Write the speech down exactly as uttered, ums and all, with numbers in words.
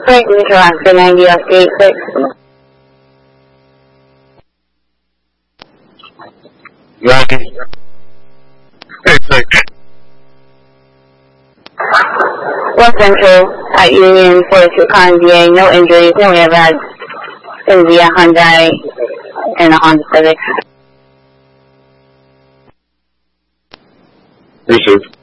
quick, neutral after ninety off the eight six. ninety. eight six. West Central at Union forty-two Convier, no injuries, no airbags. Going to be a Hyundai and a Honda Civic. Receive.